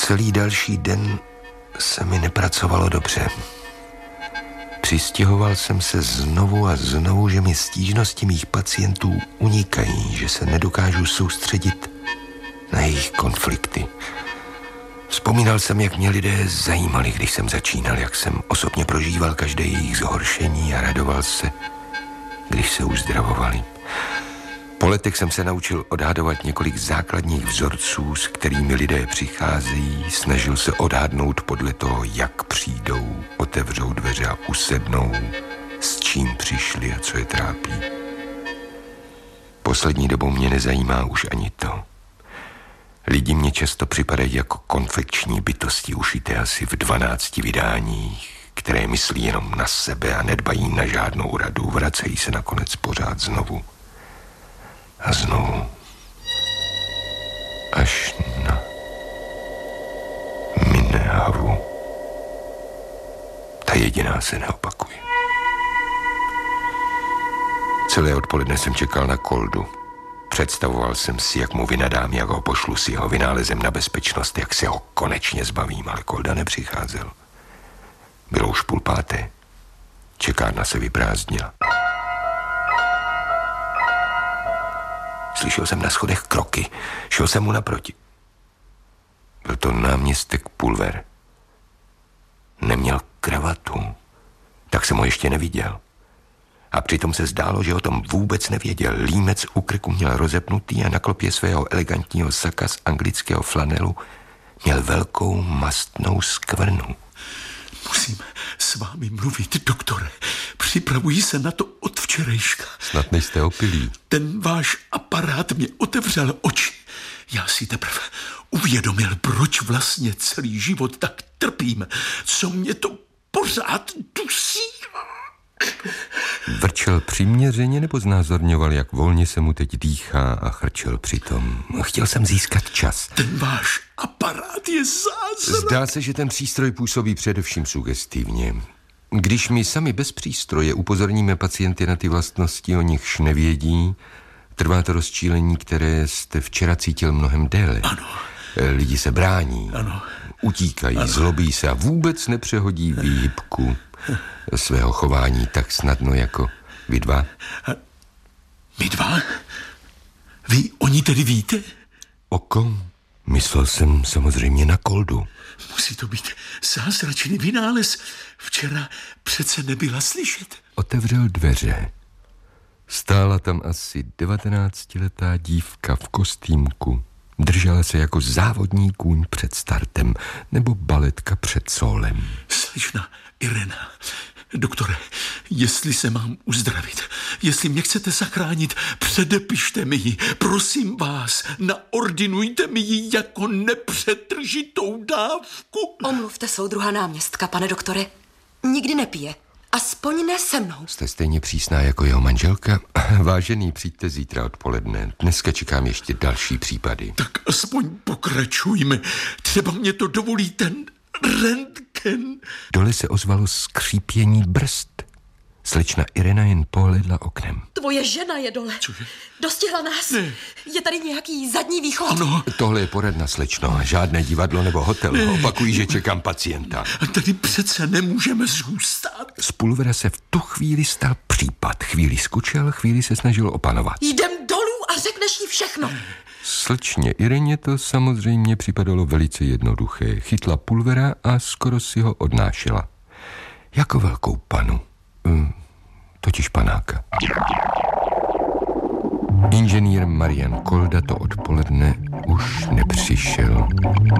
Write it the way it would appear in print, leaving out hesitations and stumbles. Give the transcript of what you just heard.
Celý další den se mi nepracovalo dobře. Přistěhoval jsem se znovu a znovu, že mi stížnosti mých pacientů unikají, že se nedokážu soustředit na jejich konflikty. Vzpomínal jsem, jak mě lidé zajímali, když jsem začínal, jak jsem osobně prožíval každé jejich zhoršení a radoval se, když se uzdravovali. Po letech jsem se naučil odhadovat několik základních vzorců, s kterými lidé přicházejí. Snažil se odhadnout podle toho, jak přijdou, otevřou dveře a usednou, s čím přišli a co je trápí. Poslední dobou mě nezajímá už ani to. Lidi mě často připadají jako konfekční bytosti ušité asi v 12 vydáních, které myslí jenom na sebe a nedbají na žádnou radu. Vracejí se nakonec pořád znovu a znovu. Až na Minnehavu. Ta jediná se neopakuje. Celé odpoledne jsem čekal na Koldu. Představoval jsem si, jak mu vynadám, jak ho pošlu s jeho vynálezem na bezpečnost, jak se ho konečně zbavím, ale Kolda nepřicházel. Bylo už 5:30. Čekárna se vyprázdnila. Slyšel jsem na schodech kroky. Šel jsem mu naproti. Byl to náměstek Pulver. Neměl kravatu. Tak jsem ho ještě neviděl. A přitom se zdálo, že o tom vůbec nevěděl. Límec u krku měl rozepnutý a na klopě svého elegantního saka z anglického flanelu měl velkou mastnou skvrnu. Musím s vámi mluvit, doktore. Připravuji se na to od včerejška. Snad nejste opilí. Ten váš aparát mě otevřel oči. Já si teprve uvědomil, proč vlastně celý život tak trpím. Co mě to pořád dusí. Vrčel přiměřeně nebo znázorňoval, jak volně se mu teď dýchá a chrčel přitom? Chtěl jsem získat čas. Ten váš aparát je zázrak. Zdá se, že ten přístroj působí především sugestivně. Když my sami bez přístroje upozorníme pacienty na ty vlastnosti, o nichž nevědí, trvá to rozčílení, které jste včera cítil mnohem déle. Ano. Lidi se brání, ano. Utíkají, ano. Zlobí se a vůbec nepřehodí výhybku svého chování tak snadno jako vy dva. My dva? Vy o ní tedy víte? O kom? Myslel jsem samozřejmě na Koldu. Musí to být zázračný vynález. Včera přece nebyla slyšet. Otevřel dveře. Stála tam asi 19letá dívka v kostýmku. Držela se jako závodní kůň před startem nebo baletka před sólem. Slečna Irena, doktore, jestli se mám uzdravit, jestli mě chcete zachránit, předepište mi ji. Prosím vás, naordinujte mi ji jako nepřetržitou dávku. Omluvte soudruha náměstka, pane doktore. Nikdy nepije. Aspoň ne se mnou. Jste stejně přísná jako jeho manželka? Vážený, přijďte zítra odpoledne. Dneska čekám ještě další případy. Tak aspoň pokračujme. Třeba mě to dovolí ten rentgen. Dole se ozvalo skřípění brzd. Slečna Irena jen pohledla oknem. Tvoje žena je dole. Cože? Dostihla nás. Ne. Je tady nějaký zadní východ. Ano. Tohle je poradna, slečno. Žádné divadlo nebo hotel. Ne. Opakuji, že čekám pacienta. A tady přece nemůžeme zůstat. Z Pulvera se v tu chvíli stal případ. Chvíli skučel, chvíli se snažil opanovat. Jdem dolů a řekneš jí všechno. Slečně Ireně to samozřejmě připadalo velice jednoduché. Chytla Pulvera a skoro si ho odnášela. Jako velkou panu. Totiž panáka. Inženýr Marian Kolda to odpoledne už nepřišel.